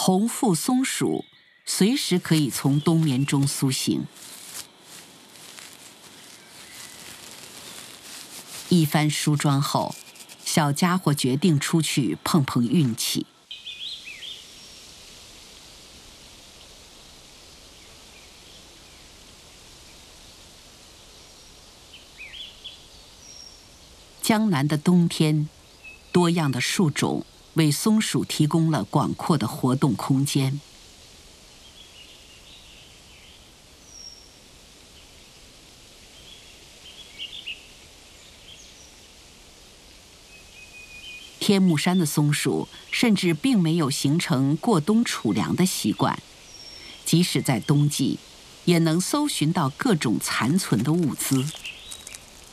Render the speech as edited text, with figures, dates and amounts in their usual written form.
红腹松鼠随时可以从冬眠中苏醒。一番梳妆后，小家伙决定出去碰碰运气。江南的冬天，多样的树种为松鼠提供了广阔的活动空间。天目山的松鼠甚至并没有形成过冬储粮的习惯，即使在冬季，也能搜寻到各种残存的物资。